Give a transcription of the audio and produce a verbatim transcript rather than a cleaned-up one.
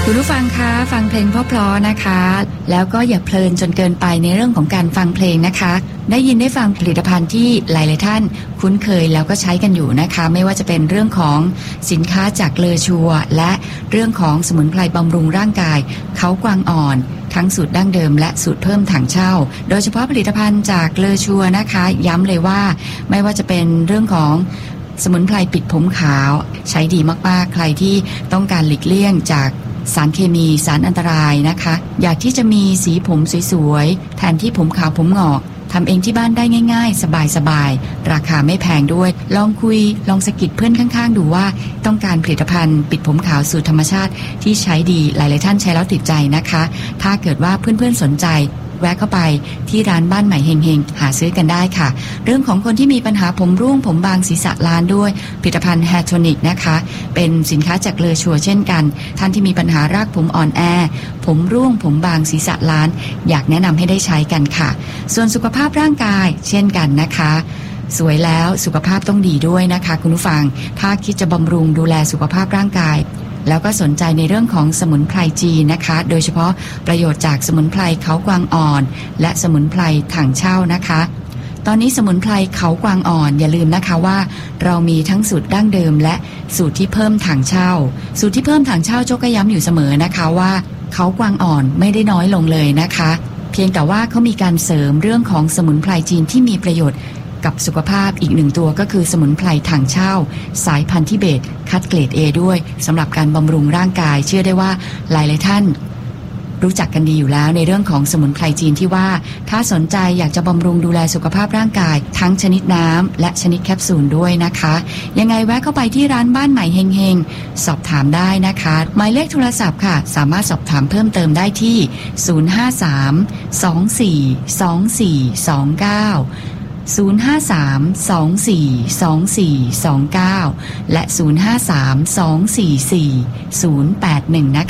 คุณผู้ฟังคะฟังเพลงเพราะๆนะคะแล้วก็อย่าเพลินจนเกินไปในเรื่องของการฟังเพลงนะคะได้ยินได้ฟังผลิตภัณฑ์ที่หลายๆท่านคุ้นเคยแล้วก็ใช้กันอยู่นะคะไม่ว่าจะเป็นเรื่องของสินค้าจากเลอชัวและเรื่องของสมุนไพรบำรุงร่างกายเขากวางอ่อนทั้งสูตรดั้งเดิมและสูตรเพิ่มถังเช่าโดยเฉพาะผลิตภัณฑ์จากเลอชัวนะคะย้ำเลยว่าไม่ว่าจะเป็นเรื่องของสมุนไพรปิดผมขาวใช้ดีมากๆใครที่ต้องการหลีกเลี่ยงจากสารเคมีสารอันตรายนะคะอยากที่จะมีสีผมสวยๆแทนที่ผมขาวผมงอกทำเองที่บ้านได้ง่ายๆสบายๆราคาไม่แพงด้วยลองคุยลองสะกิดเพื่อนข้างๆดูว่าต้องการผลิตภัณฑ์ปิดผมขาวสูตรธรรมชาติที่ใช้ดีหลายๆท่านใช้แล้วติดใจนะคะถ้าเกิดว่าเพื่อนๆสนใจแวะเข้าไปที่ร้านบ้านใหม่เฮงๆหาซื้อกันได้ค่ะเรื่องของคนที่มีปัญหาผมร่วงผมบางศีรษะล้านด้วยผลิตภัณฑ์แฮร์โทนิกนะคะเป็นสินค้าจากเลอชัวเช่นกันท่านที่มีปัญหารากผมอ่อนแอผมร่วงผมบางศีรษะล้านอยากแนะนำให้ได้ใช้กันค่ะส่วนสุขภาพร่างกายเช่นกันนะคะสวยแล้วสุขภาพต้องดีด้วยนะคะคุณผู้ฟังถ้าคิดจะบำรุงดูแลสุขภาพร่างกายแล้วก็สนใจในเรื่องของสมุนไพรจีนนะคะโดยเฉพาะประโยชน์จากสมุนไพรเขากวางอ่อนและสมุนไพรถังเช่านะคะตอนนี้สมุนไพรเขากวางอ่อนอย่าลืมนะคะว่าเรามีทั้งสูตรดั้งเดิมและสูตรที่เพิ่มถังเช่าสูตรที่เพิ่มถังเช่าโจ๊กก็ย้ำอยู่เสมอนะคะว่าเขากวางอ่อนไม่ได้น้อยลงเลยนะคะเพียงแต่ว่าเขามีการเสริมเรื่องของสมุนไพรจีนที่มีประโยชน์กับสุขภาพอีกหนึ่งตัวก็คือสมุนไพรถังเช่าสายพันธุ์ทิเบตคัดเกรด A ด้วยสำหรับการบำรุงร่างกายเชื่อได้ว่าหลายๆท่านรู้จักกันดีอยู่แล้วในเรื่องของสมุนไพรจีนที่ว่าถ้าสนใจอยากจะบำรุงดูแลสุขภาพร่างกายทั้งชนิดน้ำและชนิดแคปซูลด้วยนะคะยังไงแวะเข้าไปที่ร้านบ้านใหม่เฮงๆสอบถามได้นะคะหมายเลขโทรศัพท์ค่ะสามารถสอบถามเพิ่มเติมได้ที่ศูนย์ ห้า สาม สอง สี่ สอง สี่ สอง เก้าศูนย์ ห้า สาม สอง สี่ สอง สี่ สอง เก้าและศูนย์ ห้า สาม สอง สี่ สี่ ศูนย์ แปด หนึ่งนะคะ